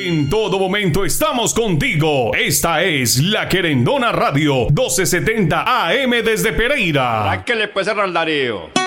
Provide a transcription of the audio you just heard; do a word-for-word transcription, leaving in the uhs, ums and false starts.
En todo momento estamos contigo. Esta es La Querendona Radio, doce setenta A M desde Pereira. ¿Qué le puede ser al Darío?